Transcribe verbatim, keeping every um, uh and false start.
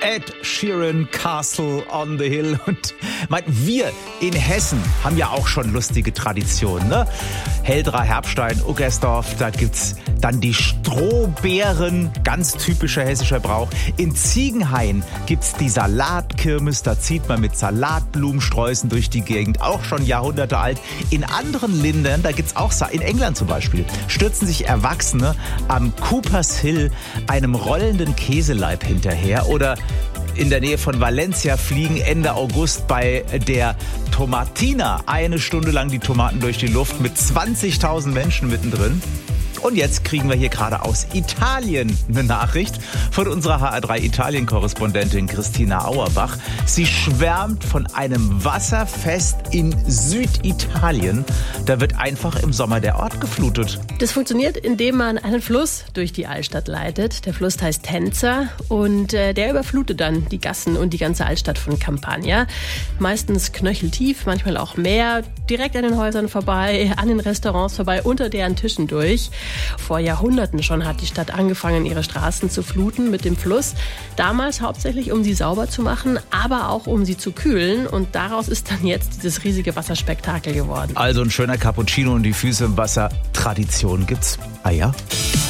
Ed Sheeran, Castle on the Hill. Und meint, wir in Hessen haben ja auch schon lustige Traditionen, ne? Heldra, Herbstein, Uggersdorf, da gibt's dann die Strohbeeren, ganz typischer hessischer Brauch. In Ziegenhain gibt's die Salatkirmes, da zieht man mit Salatblumensträußen durch die Gegend, auch schon Jahrhunderte alt. In anderen Ländern, da gibt's auch, in England zum Beispiel, stürzen sich Erwachsene am Coopers Hill einem rollenden Käseleib hinterher. Oder in der Nähe von Valencia fliegen Ende August bei der Tomatina eine Stunde lang die Tomaten durch die Luft mit zwanzigtausend Menschen mittendrin. Und jetzt kriegen wir hier gerade aus Italien eine Nachricht von unserer H R drei Italien-Korrespondentin Christina Auerbach. Sie schwärmt von einem Wasserfest in Süditalien. Da wird einfach im Sommer der Ort geflutet. Das funktioniert, indem man einen Fluss durch die Altstadt leitet. Der Fluss heißt Tenza und äh, der überflutet dann die Gassen und die ganze Altstadt von Campania. Meistens knöcheltief, manchmal auch mehr. Direkt an den Häusern vorbei, an den Restaurants vorbei, unter deren Tischen durch. Vor Jahrhunderten schon hat die Stadt angefangen, ihre Straßen zu fluten mit dem Fluss. Damals hauptsächlich, um sie sauber zu machen, aber auch um sie zu kühlen. Und daraus ist dann jetzt dieses riesige Wasserspektakel geworden. Also ein schöner Cappuccino und die Füße im Wasser. Tradition gibt's. Ah ja?